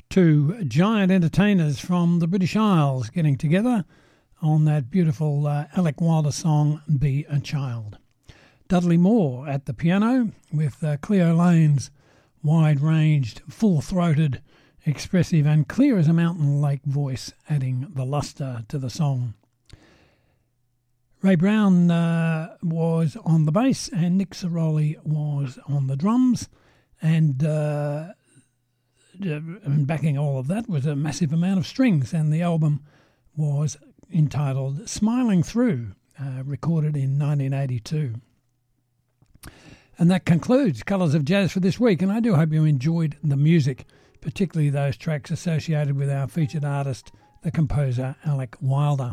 Two giant entertainers from the British Isles getting together on that beautiful Alec Wilder song, Be a Child. Dudley Moore at the piano with Cleo Lane's wide-ranged, full-throated, expressive and clear as a mountain lake voice adding the lustre to the song. Ray Brown was on the bass and Nick Ciroli was on the drums, and backing all of that was a massive amount of strings, and the album was entitled Smiling Through, recorded in 1982. And that concludes Colours of Jazz for this week, and I do hope you enjoyed the music, particularly those tracks associated with our featured artist, the composer Alec Wilder.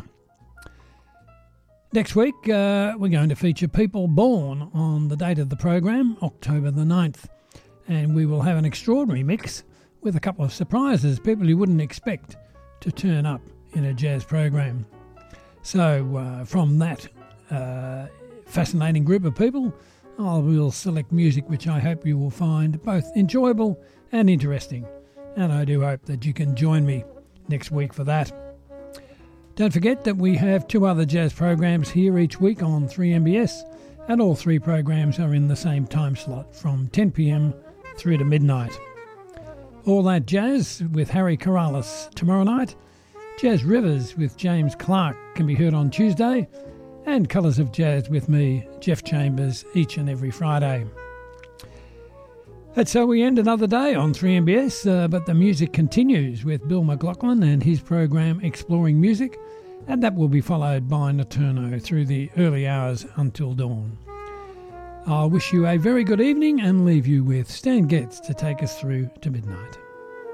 Next week, we're going to feature people born on the date of the program, October the 9th, and we will have an extraordinary mix with a couple of surprises, people you wouldn't expect to turn up in a jazz program. So from that fascinating group of people, I will select music which I hope you will find both enjoyable and interesting. And I do hope that you can join me next week for that. Don't forget that we have two other jazz programs here each week on 3MBS, and all three programs are in the same time slot from 10 p.m. through to midnight. All That Jazz with Harry Corrales tomorrow night, Jazz Rivers with James Clark can be heard on Tuesday, and Colours of Jazz with me, Jeff Chambers, each and every Friday. That's how we end another day on 3MBS, but the music continues with Bill McLaughlin and his program Exploring Music, and that will be followed by Nocturno through the early hours until dawn. I'll wish you a very good evening and leave you with Stan Getz to take us through to midnight.